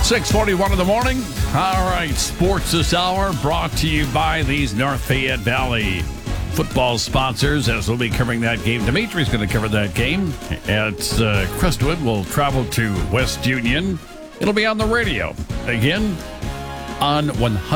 6:41 in the morning. All right, sports this hour brought to you by these North Fayette Valley football sponsors, as we'll be covering that game. Dimitri's going to cover that game at Crestwood. We'll travel to West Union. It'll be on the radio again on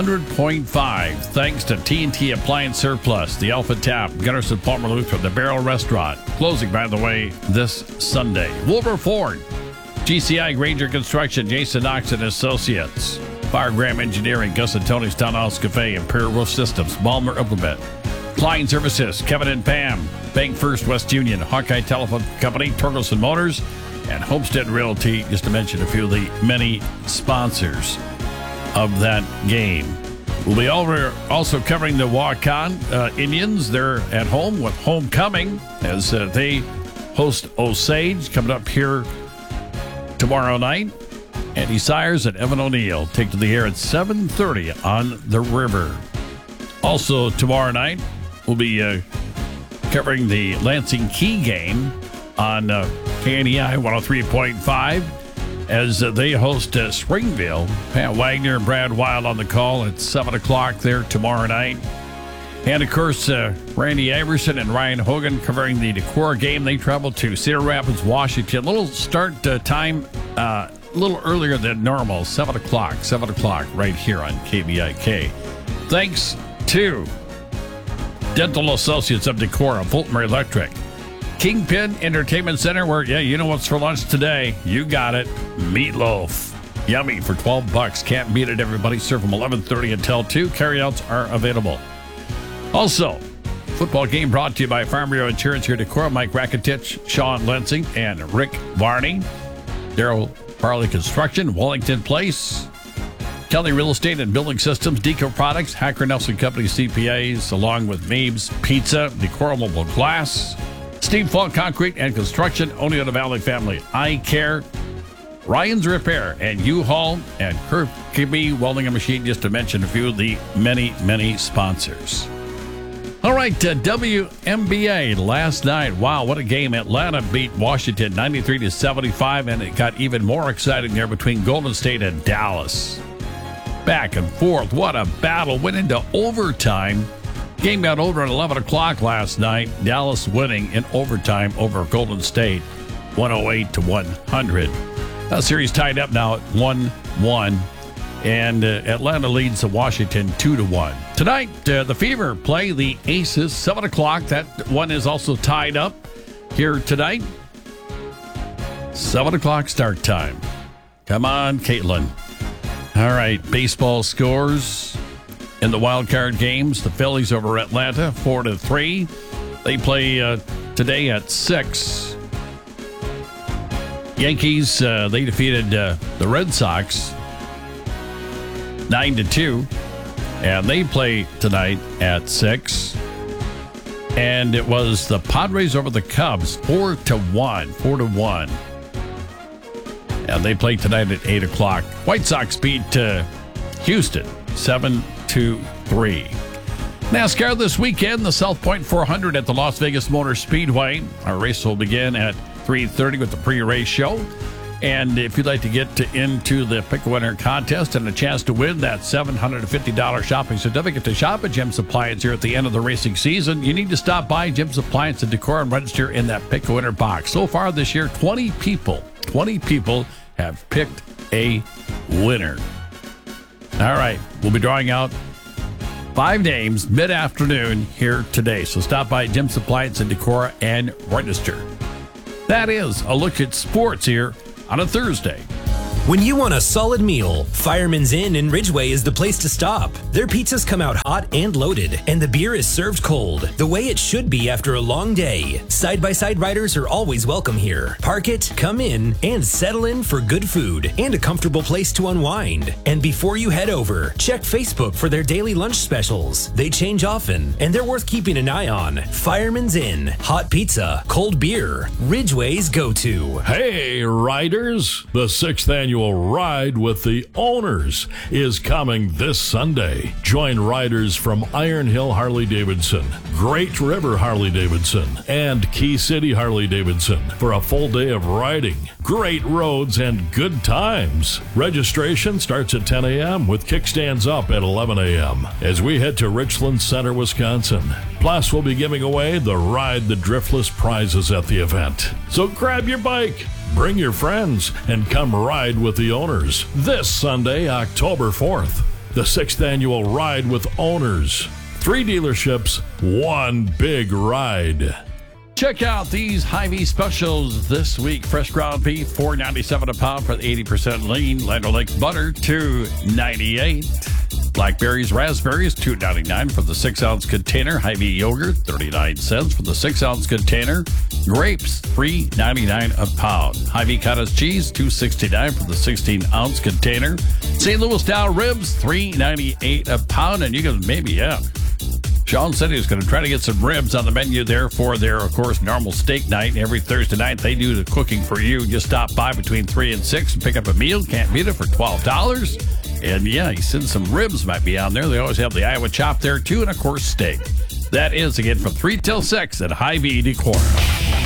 100.5, thanks to TNT Appliance Surplus, the Alpha Tap, Gunnarsson Palmer Lutheran, the Barrel Restaurant. Closing, by the way, this Sunday. Wilbur Ford, GCI Granger Construction, Jason Knox and Associates, Firegram Engineering, Gus and Tony's Townhouse Cafe, Imperial Roof Systems, Balmer Implement, Klein Services, Kevin and Pam, Bank First West Union, Hawkeye Telephone Company, Torgelson Motors, and Homestead Realty, just to mention a few of the many sponsors of that game. We'll be also covering the Waukon Indians. They're at home with homecoming as they host Osage coming up here tomorrow night. Andy Sires and Evan O'Neill take to the air at 7:30 on the river. Also tomorrow night, we'll be covering the Lansing Key game on KNEI 103.5 as they host Springville. Pat Wagner and Brad Wild on the call at 7 o'clock there tomorrow night. And, of course, Randy Iverson and Ryan Hogan covering the Decorah game. They travel to Cedar Rapids, Washington. A little start time a little earlier than normal, 7 o'clock right here on KBIK. Thanks to Dental Associates of Decorah, Fulton Electric, Kingpin Entertainment Center, where, you know what's for lunch today. You got it. Meatloaf. Yummy for $12. Can't beat it, everybody. Serve from 11:30 until 2. Carryouts are available. Also, football game brought to you by Farm Bureau Insurance here at Decorah. Mike Rakitich, Sean Lensing, and Rick Varney. Daryl Farley Construction, Wellington Place, Kelly Real Estate and Building Systems, Deco Products, Hacker Nelson Company CPAs, along with Meeb's Pizza, Decorah Mobile Glass, Steve Falk Concrete and Construction, Oneota Valley Family Eye Care, Ryan's Repair, and U-Haul, and Kirby Welding and Machine, just to mention a few of the many, many sponsors. All right, WNBA last night. Wow, what a game. Atlanta beat Washington 93-75, and it got even more exciting there between Golden State and Dallas. Back and forth. What a battle. Went into overtime. Game got over at 11 o'clock last night. Dallas winning in overtime over Golden State, 108-100. That series tied up now at 1-1. And Atlanta leads Washington 2-1. Tonight, the Fever play the Aces, 7 o'clock. That one is also tied up here tonight. 7 o'clock start time. Come on, Caitlin. All right, baseball scores in the wild card games. The Phillies over Atlanta, 4-3. They play today at 6. Yankees, they defeated the Red Sox 9-2, and they play tonight at 6. And it was the Padres over the Cubs, 4-1. And they play tonight at 8 o'clock. White Sox beat Houston 7-3. NASCAR this weekend, the South Point 400 at the Las Vegas Motor Speedway. Our race will begin at 3:30 with the pre-race show. And if you'd like to get into the Pick a Winner contest and a chance to win that $750 shopping certificate to shop at Jim's Appliance here at the end of the racing season, you need to stop by Jim's Appliance in Decorah and register in that Pick a Winner box. So far this year, 20 people have picked a winner. All right, we'll be drawing out 5 names mid-afternoon here today. So stop by Jim's Appliance in Decorah and register. That is a look at sports here on a Thursday. When you want a solid meal, Fireman's Inn in Ridgeway is the place to stop. Their pizzas come out hot and loaded, and the beer is served cold, the way it should be after a long day. Side-by-side riders are always welcome here. Park it, come in, and settle in for good food and a comfortable place to unwind. And before you head over, check Facebook for their daily lunch specials. They change often, and they're worth keeping an eye on. Fireman's Inn, hot pizza, cold beer, Ridgeway's go-to. Hey, riders! The 6th annual annual Ride with the Owners is coming this Sunday. Join riders from Iron Hill Harley-Davidson, Great River Harley-Davidson, and Key City Harley-Davidson for a full day of riding, great roads, and good times. Registration starts at 10 a.m. with kickstands up at 11 a.m. as we head to Richland Center, Wisconsin. Plus, we'll be giving away the Ride the Driftless prizes at the event. So grab your bike, bring your friends, and come ride with the Owners this Sunday, October 4th. The 6th annual Ride with Owners. 3 dealerships, 1 big ride. Check out these Hy-Vee specials this week. Fresh ground beef, $4.97 a pound for the 80% lean. Land O'Lakes butter, $2.98. Blackberries, raspberries, $2.99 for the 6-ounce container. Hy-Vee yogurt, 39 cents for the 6-ounce container. Grapes, $3.99 a pound. Hy-Vee cottage cheese, $2.69 for the 16-ounce container. St. Louis style ribs, $3.98 a pound. And you can maybe, Sean said he was going to try to get some ribs on the menu there for their, of course, normal steak night. Every Thursday night, they do the cooking for you. Just stop by between 3 and 6 and pick up a meal. Can't beat it for $12. And yeah, he said some ribs might be on there. They always have the Iowa chop there, too, and, of course, steak. That is, again, from 3 till 6 at Hy-Vee Decorah.